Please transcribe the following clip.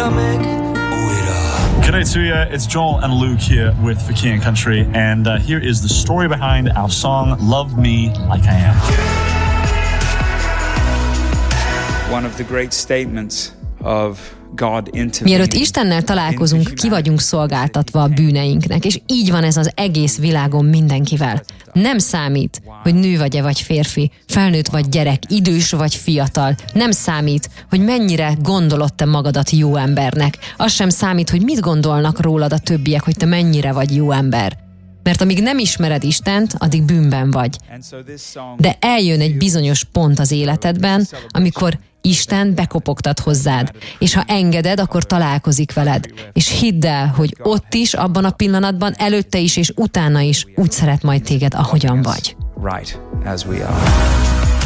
újra meg újra. G'day to you, it's Joel and Luke here with For King and Country, and here is the story behind our song Love Me Like I Am. One of the great statements of Mielőtt Istennel találkozunk, ki vagyunk szolgáltatva a bűneinknek, és így van ez az egész világon mindenkivel. Nem számít, hogy nő vagy-e vagy férfi, felnőtt vagy gyerek, idős vagy fiatal. Nem számít, hogy mennyire gondolod te magadat jó embernek. Az sem számít, hogy mit gondolnak rólad a többiek, hogy te mennyire vagy jó ember. Mert amíg nem ismered Istent, addig bűnben vagy. De eljön egy bizonyos pont az életedben, amikor Isten bekopogtat hozzád, és ha engeded, akkor találkozik veled. És hidd el, hogy ott is, abban a pillanatban, előtte is és utána is úgy szeret majd téged, ahogyan vagy. Right as we are.